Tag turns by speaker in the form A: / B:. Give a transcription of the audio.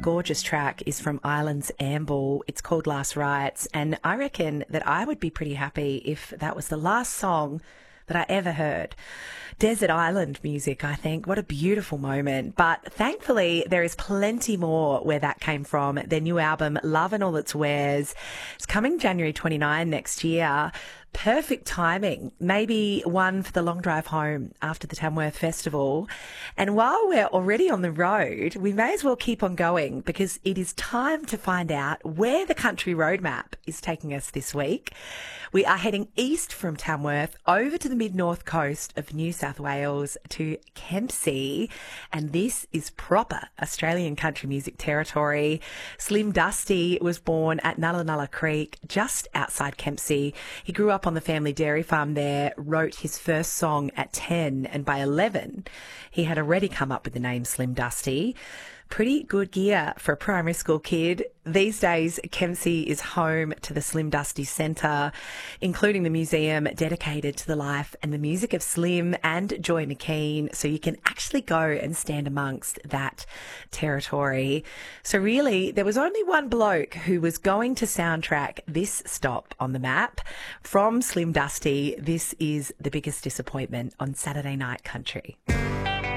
A: gorgeous track is from Islands Amble. It's called Last Rites, and I reckon that I would be pretty happy if that was the last song that I ever heard. Desert island music, I think. What a beautiful moment. But thankfully, there is plenty more where that came from. Their new album, Love and All Its Wares, is coming January 29 next year. Perfect timing, maybe one for the long drive home after the Tamworth Festival. And while we're already on the road, we may as well keep on going because it is time to find out where the country roadmap is taking us this week. We are heading east from Tamworth over to the mid-north coast of New South Wales to Kempsey, and this is proper Australian country music territory. Slim Dusty was born at Nulla Nulla Creek, just outside Kempsey. He grew up on the family dairy farm there, wrote his first song at 10, and by 11 he had already come up with the name Slim Dusty. Pretty good gear for a primary school kid. These days, Kempsey is home to the Slim Dusty Centre, including the museum dedicated to the life and the music of Slim and Joy McKean, so you can actually go and stand amongst that territory. So really, there was only one bloke who was going to soundtrack this stop on the map. From Slim Dusty, this is The Biggest Disappointment on Saturday Night Country.